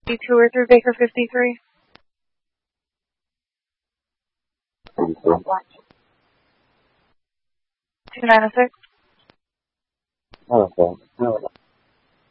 tour through Baker 53. Thank you. 296. Okay.